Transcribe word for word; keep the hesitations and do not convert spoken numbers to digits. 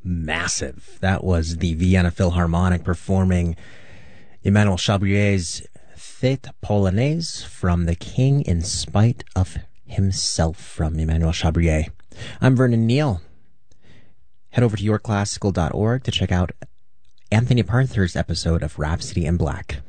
massive. That was the Vienna Philharmonic performing Emmanuel Chabrier's Fête Polonaise from The King in Spite of Himself from Emmanuel Chabrier. I'm Vernon Neal. Head over to your classical dot org to check out Anthony Parthur's episode of Rhapsody in Black.